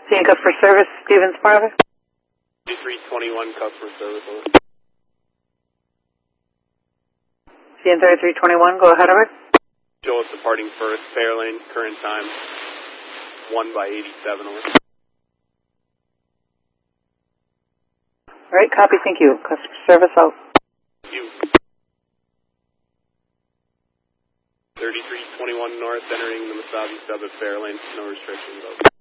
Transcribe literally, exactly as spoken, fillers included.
Seeing customer service, Stevens Parlor. thirty-three twenty-one customer service. Seeing thirty-three twenty-one, go ahead of it. Joe is departing first, Fairlane, current time one by eighty-seven. Over. All right, copy, thank you. Customer service out. Thank you. thirty-three twenty-one north, entering the Mesabi sub at Fairlane, no restrictions. Over.